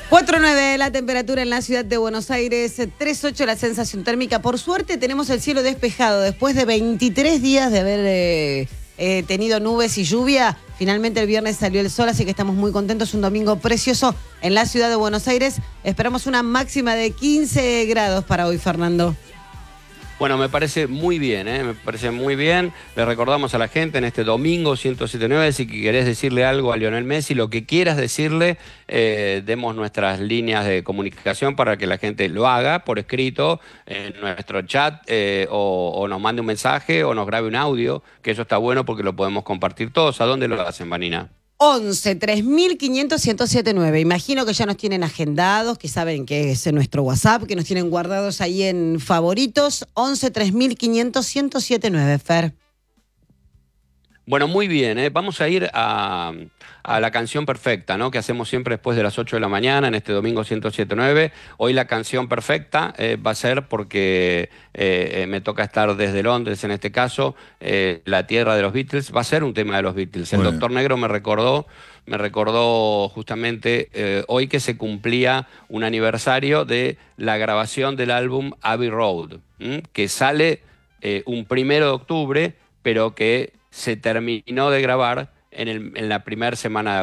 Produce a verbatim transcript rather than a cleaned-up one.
cuatro nueve la temperatura en la ciudad de Buenos Aires, tres ocho la sensación térmica. Por suerte tenemos el cielo despejado. Después de veintitrés días de haber eh, eh, tenido nubes y lluvia, finalmente el viernes salió el sol, así que estamos muy contentos. Un domingo precioso en la ciudad de Buenos Aires. Esperamos una máxima de quince grados para hoy, Fernando. Bueno, me parece muy bien, ¿eh? me parece muy bien. Le recordamos a la gente en este domingo ciento siete nueve, si querés decirle algo a Lionel Messi, lo que quieras decirle, eh, demos nuestras líneas de comunicación para que la gente lo haga por escrito en nuestro chat eh, o, o nos mande un mensaje o nos grabe un audio, que eso está bueno porque lo podemos compartir todos. ¿A dónde lo hacen, Vanina? once, tres mil quinientos, ciento setenta y nueve. Imagino que ya nos tienen agendados, que saben que es nuestro WhatsApp, que nos tienen guardados ahí en favoritos. once, tres mil quinientos, ciento setenta y nueve, Fer. Bueno, muy bien, ¿eh? Vamos a ir a, a la canción perfecta, ¿no? Que hacemos siempre después de las ocho de la mañana, en este domingo ciento setenta y nueve. Hoy la canción perfecta eh, va a ser porque eh, eh, me toca estar desde Londres, en este caso, eh, la tierra de los Beatles. Va a ser un tema de los Beatles. El Bueno. Doctor Negro me recordó, me recordó justamente eh, hoy que se cumplía un aniversario de la grabación del álbum Abbey Road, ¿m? Que sale eh, un primero de octubre, pero que se terminó de grabar en, el, en la primera semana de